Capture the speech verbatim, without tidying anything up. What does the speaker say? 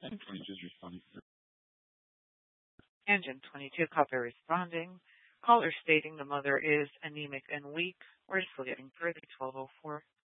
And twenty-two is responding. Engine twenty-two, copy responding. Caller stating the mother is anemic and weak. We're still getting through the twelve oh four.